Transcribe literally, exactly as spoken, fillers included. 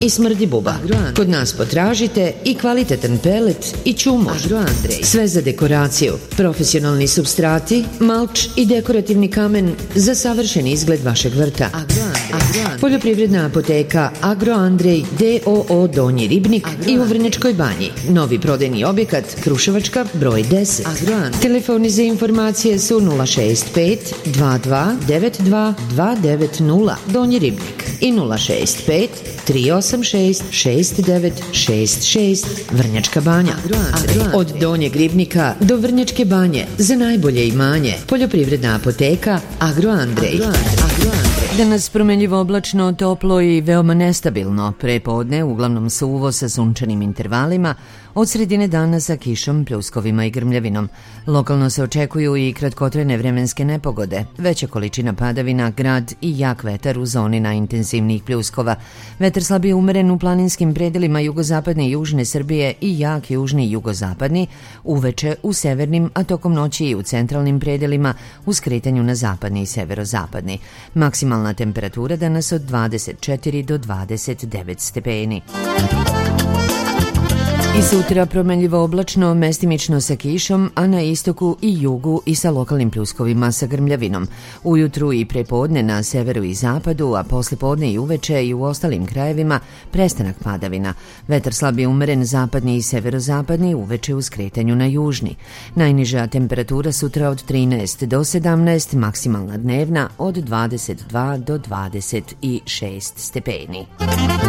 i smrdi buba. Kod nas potražite i kvalitetan pelet i čumo. Sve za dekoraciju, profesionalni supstrati, malč i dekorativni kamen za savršen izgled vašeg vrta. Poljoprivredna apoteka Agro Andrej d o o Donji Ribnik i u Vrnjačkoj Banji. Novi prodajni objekat Kruševačka broj deset. Telefoni za informacije su nula šest pet dva dva devet dva dva devet nula Donji Ribnik i nula šest pet tri osam šest šest devet šest šest Vrnjačka Banja. Od Donjeg Ribnika do Vrnjačke Banje za najbolje imanje. Poljoprivredna apoteka Agro Andrej. Danas promenljivo oblačno, toplo i veoma nestabilno. Prepodne uglavnom suvo sa sunčanim intervalima, od sredine dana sa kišom, pljuskovima i grmljavinom. Lokalno se očekuju i kratkotrajne vremenske nepogode, veća količina padavina, grad i jak vetar u zoni najintenzivnijih pljuskova. Vetar slabije umeren u planinskim predelima jugozapadne i južne Srbije i jak južni i jugozapadni, uveče u severnim, a tokom noći i u centralnim predelima u skretanju na zapadni i severozapadni. Maksimalna temperatura danas od dvadeset četiri do dvadeset devet stepeni. I sutra promenljivo oblačno, mestimično sa kišom, a na istoku i jugu i sa lokalnim pljuskovima sa grmljavinom. Ujutru i prepodne na severu i zapadu, a poslepodne i uveče i u ostalim krajevima prestanak padavina. Vetar slabije umeren zapadni i severozapadni, uveče u skretanju na južni. Najniža temperatura sutra od trinaest do sedamnaest, maksimalna dnevna od dvadeset dva do dvadeset šest stepeni.